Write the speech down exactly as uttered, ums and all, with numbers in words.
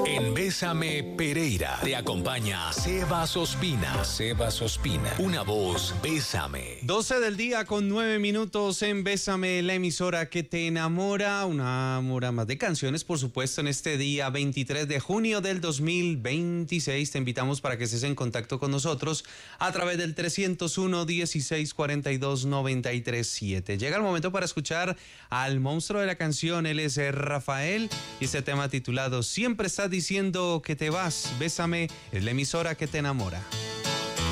En Bésame Pereira te acompaña Sebas Ospina. Sebas Ospina, una voz Bésame. doce del día con nueve minutos en Bésame, la emisora que te enamora. Una hora más de canciones, por supuesto, en este día veintitrés de junio del dos mil veintiséis. Te invitamos para que estés en contacto con nosotros a través del trescientos uno, dieciséis, cuarenta y dos, noventa y tres, siete. Llega el momento para escuchar al monstruo de la canción. Él es Rafael y este tema titulado Siempre estás diciendo que te vas. Bésame es la emisora que te enamora.